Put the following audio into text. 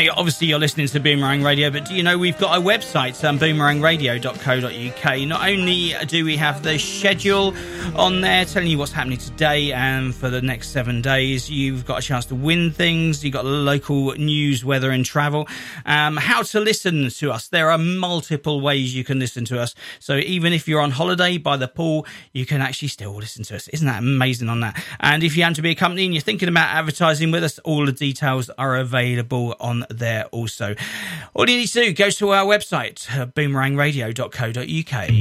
Now, obviously, you're listening to Boomerang Radio, but do you know we've got a website, boomerangradio.co.uk. Not only do we have the schedule on there telling you what's happening today and for the next 7 days, you've got a chance to win things, you've got local news, weather and travel, how to listen to us. There are multiple ways you can listen to us. So even if you're on holiday by the pool, you can actually still listen to us. Isn't that amazing on that? And if you happen to be a company and you're thinking about advertising with us, all the details are available on there also. All you need to do, go to our website, boomerangradio.co.uk.